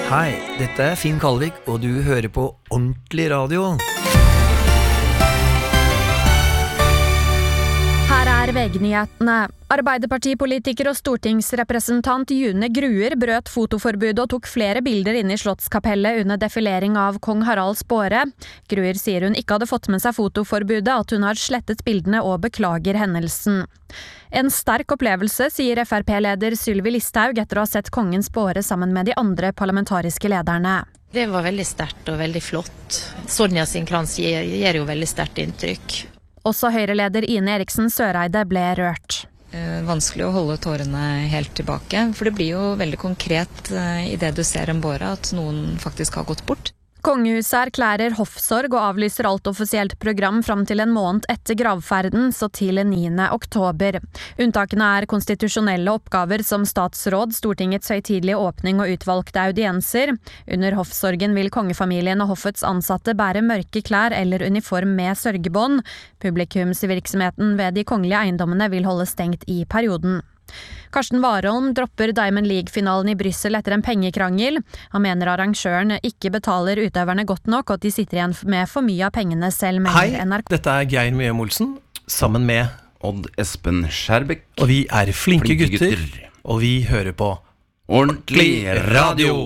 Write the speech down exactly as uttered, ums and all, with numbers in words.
Hei, dette er Finn Kalvik, og du hører på Ordentlig Radio. Her er V G-nyhetene. Arbeiderpartipolitiker og stortingsrepresentant June Gruer brøt fotoforbudet og tok flere bilder inn i Slottskapellet under defilering av kong Haralds båre. Gruer sier hun ikke hadde fått med seg fotoforbudet, at hun har slettet bildene og beklager hendelsen. En sterk opplevelse, sier F R P-leder Sylvi Listhaug etter å ha sett kongens båre sammen med de andre parlamentariske lederne. Det var veldig sterkt og veldig flott. Sonja sin krans gir, gir jo veldig sterkt inntrykk. Også Høyre-leder Ine Eriksen Søreide ble rørt. Eh, vanskelig å holde tårene helt tilbake, for det blir jo veldig konkret eh, i det du ser en båre at noen faktisk har gått bort. Kongehuset erklærer hoffsorg og avlyser alt offisielt program fram til en måned etter gravferden, så til niende oktober. Unntakene er konstitusjonelle oppgaver som statsråd, Stortingets høytidelige åpning og utvalgte audienser. Under hoffsorgen vil kongefamilien og hoffets ansatte bære mørke klær eller uniform med sørgebånd. Publikumsvirksomheten ved de kongelige eiendommene vil holde stengt i perioden. Karsten Warholm dropper Diamond League-finalen i Bryssel etter en pengekrangel. Han mener arrangøren ikke betaler utøverne godt nok, og at de sitter igjen med for mye av pengene selv, mener N R K. Hei, dette er Geir Mjøen Olsen, sammen med Odd Espen Skjærbekk. Og vi er flinke, Flinke gutter, gutter. og vi hører på Ordentlig radio.